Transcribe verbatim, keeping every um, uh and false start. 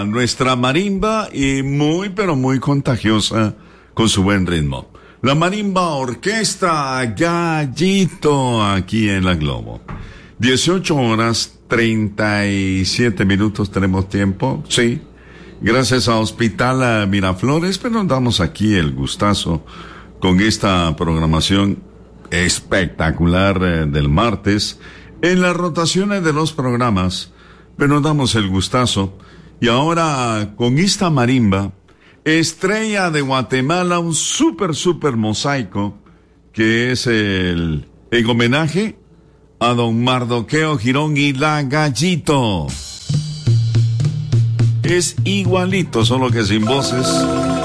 Nuestra marimba y muy pero muy contagiosa con su buen ritmo. La Marimba Orquesta Gallito aquí en la Globo. dieciocho horas treinta y siete minutos tenemos tiempo, sí. Gracias a Hospital Miraflores, pero nos damos aquí el gustazo con esta programación espectacular eh, del martes. En las rotaciones de los programas, pero nos damos el gustazo. Y ahora con esta marimba, Estrella de Guatemala, un súper, súper mosaico, que es el, en homenaje a don Mardoqueo Girón y la Gallito. Es igualito, solo que sin voces.